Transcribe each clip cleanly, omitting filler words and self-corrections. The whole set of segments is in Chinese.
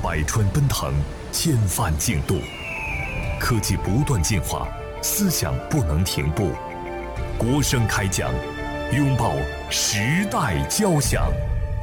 百川奔腾，千帆竞渡，科技不断进化，思想不能停步。国声开讲，拥抱时代交响。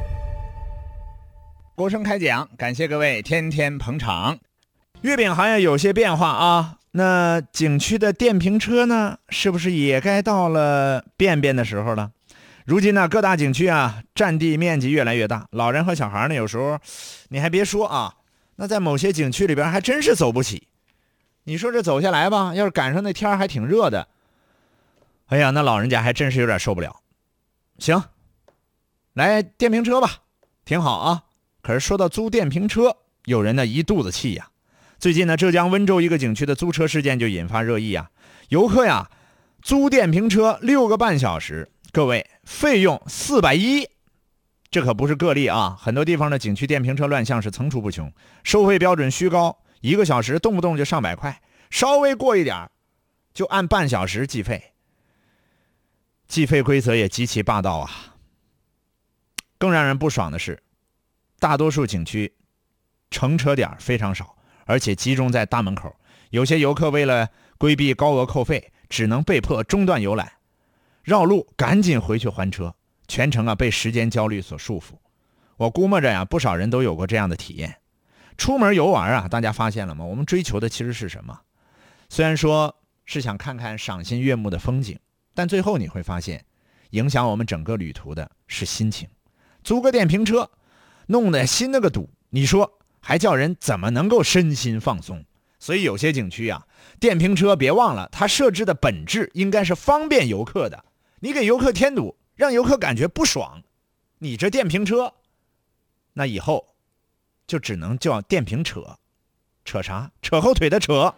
国声开讲，感谢各位天天捧场。月饼行业有些变化啊，那景区的电瓶车呢，是不是也该到了便的时候了？如今呢，各大景区啊，占地面积越来越大，老人和小孩呢，有时候你还别说啊，那在某些景区里边还真是走不起。你说这走下来吧，要是赶上那天还挺热的，哎呀，那老人家还真是有点受不了。行，来电瓶车吧，挺好啊。可是说到租电瓶车，有人呢一肚子气呀。最近呢，浙江温州一个景区的租车事件就引发热议啊。游客呀，租电瓶车6个半小时，各位费用410，这可不是个例啊。很多地方的景区电瓶车乱象是层出不穷，收费标准虚高，1个小时动不动就上百块，稍微过一点就按半小时计费，计费规则也极其霸道啊。更让人不爽的是，大多数景区乘车点非常少，而且集中在大门口，有些游客为了规避高额扣费，只能被迫中断游览，绕路赶紧回去还车，全程被时间焦虑所束缚。我估摸着呀，不少人都有过这样的体验。出门游玩啊，大家发现了吗？我们追求的其实是什么？虽然说是想看看赏心悦目的风景，但最后你会发现，影响我们整个旅途的是心情。租个电瓶车弄得心那个堵，你说还叫人怎么能够身心放松？所以有些景区啊，电瓶车别忘了，它设置的本质应该是方便游客的。你给游客添堵，让游客感觉不爽，你这电瓶车，那以后就只能叫电瓶扯。扯啥？扯后腿的扯。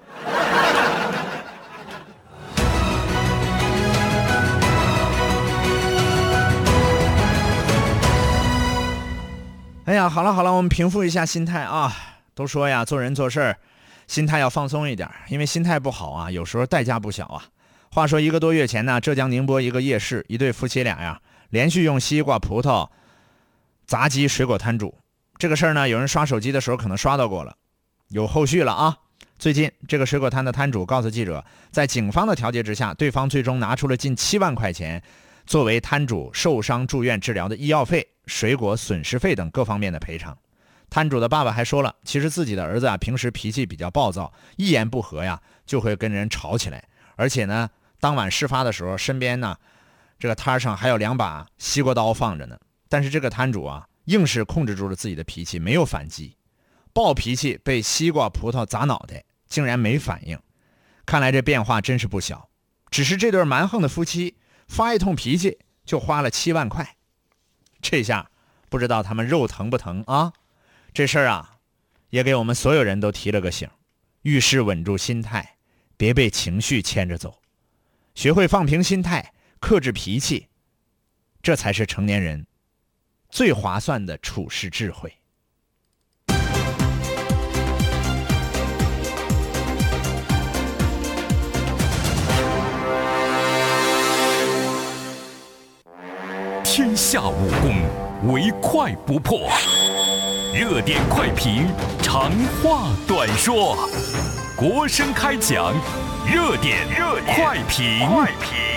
哎呀，好了，我们平复一下心态啊。都说呀，做人做事心态要放松一点，因为心态不好啊，有时候代价不小啊。话说1个多月前呢，浙江宁波一个夜市，一对夫妻俩呀，连续用西瓜、葡萄砸击水果摊主。这个事儿呢，有人刷手机的时候可能刷到过了，有后续了啊。最近这个水果摊的摊主告诉记者，在警方的调解之下，对方最终拿出了近7万块钱，作为摊主受伤住院治疗的医药费、水果损失费等各方面的赔偿。摊主的爸爸还说了，其实自己的儿子啊，平时脾气比较暴躁，一言不合呀就会跟人吵起来，而且呢，当晚事发的时候，身边呢这个摊上还有2把西瓜刀放着呢。但是这个摊主啊，硬是控制住了自己的脾气，没有反击。暴脾气被西瓜、葡萄砸脑袋，竟然没反应。看来这变化真是不小。只是这对蛮横的夫妻发一通脾气就花了7万块，这下不知道他们肉疼不疼啊？这事儿啊，也给我们所有人都提了个醒，遇事稳住心态，别被情绪牵着走，学会放平心态，克制脾气，这才是成年人最划算的处世智慧。 天下武功，唯快不破。热点快评，长话短说。国声开讲，热点快评。